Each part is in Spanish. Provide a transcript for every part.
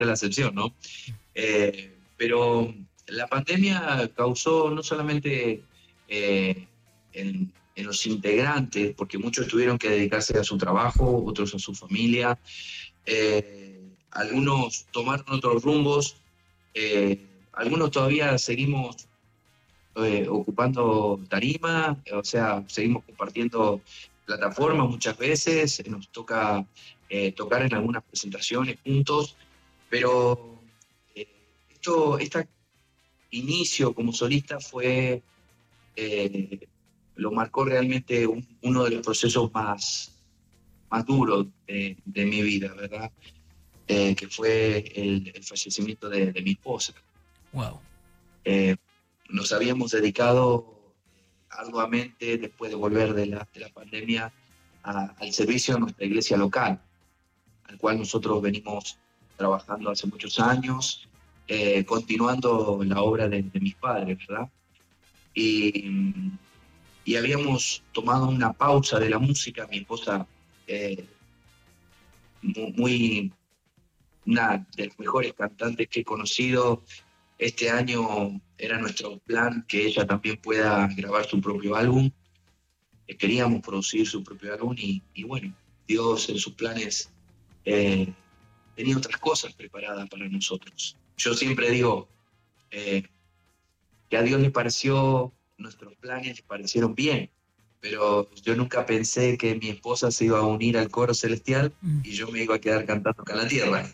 es la excepción, ¿no? Pero la pandemia causó no solamente en los integrantes, porque muchos tuvieron que dedicarse a su trabajo, otros a su familia, algunos tomaron otros rumbos, algunos todavía seguimos ocupando tarima, o sea, seguimos compartiendo plataformas muchas veces, nos toca tocar en algunas presentaciones juntos, pero eh, este inicio como solista eh, lo marcó realmente uno de los procesos más duros de mi vida, ¿verdad? Que fue el fallecimiento de mi esposa. Wow. Eh, Nos habíamos dedicado arduamente después de volver de la pandemia al servicio de nuestra iglesia local, al cual nosotros venimos trabajando hace muchos años, continuando la obra de mis padres, ¿verdad? Y, y habíamos tomado una pausa de la música, mi esposa, eh, muy, una de las mejores cantantes que he conocido. Este año era nuestro plan que ella también pueda grabar su propio álbum. Queríamos producir su propio álbum y bueno, Dios en sus planes eh, tenía otras cosas preparadas para nosotros. Yo siempre digo eh, que a Dios le pareció, nuestros planes le parecieron bien, pero yo nunca pensé que mi esposa se iba a unir al coro celestial Mm. y yo me iba a quedar cantando acá en la tierra.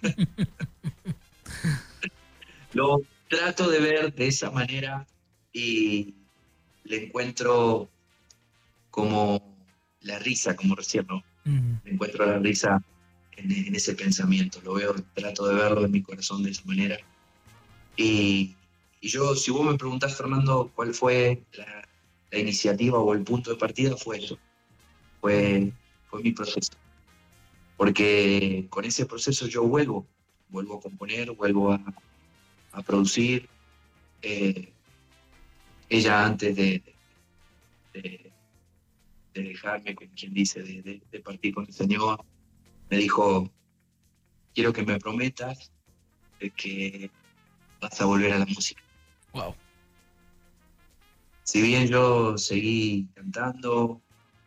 Lo trato de ver de esa manera y le encuentro como la risa, como recién, ¿no? Mm. Le encuentro la risa en ese pensamiento. Lo veo, trato de verlo en mi corazón de esa manera. Y, y yo, si vos me preguntás, Fernando, cuál fue la iniciativa o el punto de partida, fue eso. Fue mi proceso. Porque con ese proceso yo vuelvo a componer, vuelvo a producir. Eh, Ella antes de, de dejarme, con quien dice, de partir con el Señor, me dijo, quiero que me prometas de que vas a volver a la música. Wow. Si bien yo seguí cantando,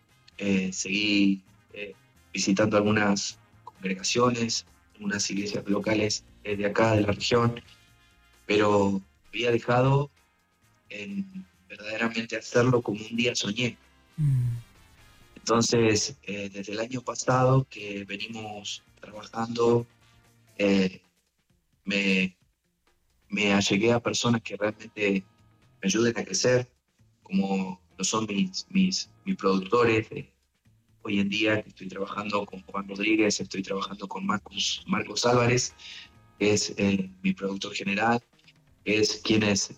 seguí visitando algunas congregaciones, algunas iglesias locales de acá, de la región, pero había dejado en verdaderamente hacerlo como un día soñé. Mm. Entonces, desde el año pasado que venimos trabajando, eh, me, me allegué a personas que realmente me ayuden a crecer, como lo son mis productores. Hoy en día estoy trabajando con Juan Rodríguez, estoy trabajando con Marcos Álvarez, que es mi productor general, que es quien es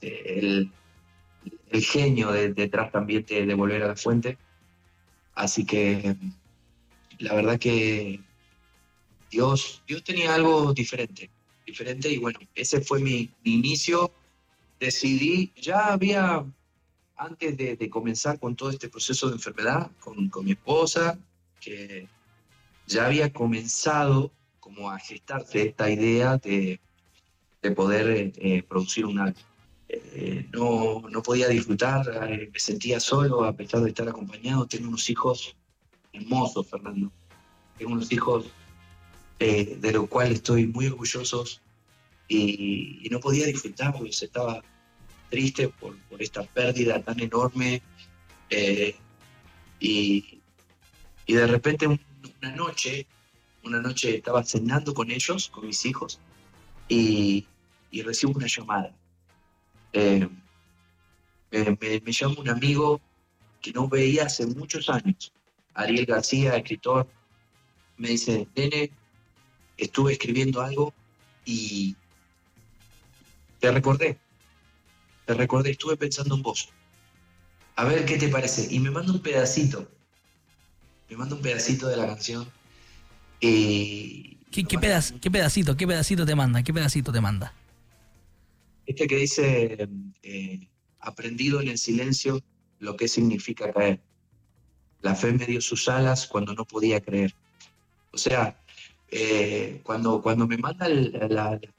el genio detrás también de Volver a la Fuente. Así que la verdad que Dios tenía algo diferente y bueno, ese fue mi inicio. Decidí, ya había, antes de comenzar con todo este proceso de enfermedad, con mi esposa, que ya había comenzado como a gestarse esta idea de poder producir un álbum. No podía disfrutar, me sentía solo a pesar de estar acompañado. Tengo unos hijos hermosos, Fernando. Tengo unos hijos de los cuales estoy muy orgulloso y no podía disfrutarlos. Estaba triste por esta pérdida tan enorme eh, y, y de repente una noche, una noche estaba cenando con ellos, con mis hijos, y, y recibo una llamada. Eh, me llama un amigo que no veía hace muchos años, Ariel García, escritor, me dice, nene, estuve escribiendo algo y te recordé, te recordé, estuve pensando en vos. A ver qué te parece. Y me manda un pedacito de la canción. Y ¿Qué, lo manda qué pedacito te manda? ¿Qué pedacito te manda? este que dice, aprendido en el silencio lo que significa caer. La fe me dio sus alas cuando no podía creer. O sea, cuando me manda